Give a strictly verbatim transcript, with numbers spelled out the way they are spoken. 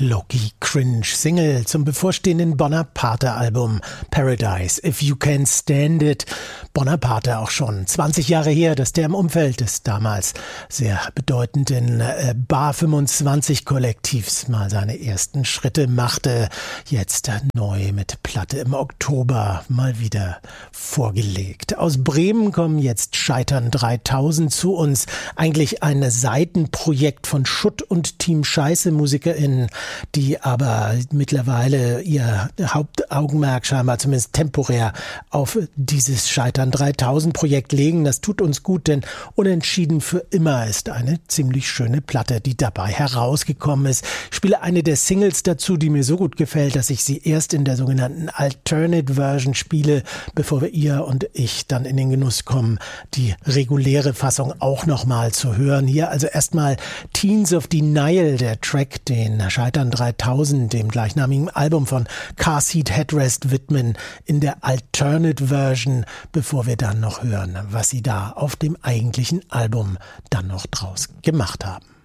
Low-Key Cringe Single zum bevorstehenden Bonaparte-Album Paradise If You Can Stand It. Bonaparte auch schon zwanzig Jahre her, dass der im Umfeld des damals sehr bedeutenden äh, Bar fünfundzwanzig Kollektivs mal seine ersten Schritte machte. Jetzt neu mit Platte im Oktober mal wieder vorgelegt. Aus Bremen kommen jetzt Scheitern dreitausend zu uns. Eigentlich ein Seitenprojekt von Schutt und Team Scheiße MusikerInnen, die aber mittlerweile ihr Hauptaugenmerk scheinbar zumindest temporär auf dieses Scheitern dreitausend Projekt legen. Das tut uns gut, denn Unentschieden für immer ist eine ziemlich schöne Platte, die dabei herausgekommen ist. Ich spiele eine der Singles dazu, die mir so gut gefällt, dass ich sie erst in der sogenannten Alternate Version spiele, bevor wir ihr und ich dann in den Genuss kommen, die reguläre Fassung auch nochmal zu hören. Hier also erstmal Teens of Denial, der Track, den Scheitern dreitausend, dem gleichnamigen Album von Car Seat Headrest widmen, in der Alternate Version, bevor wir dann noch hören, was sie da auf dem eigentlichen Album dann noch draus gemacht haben.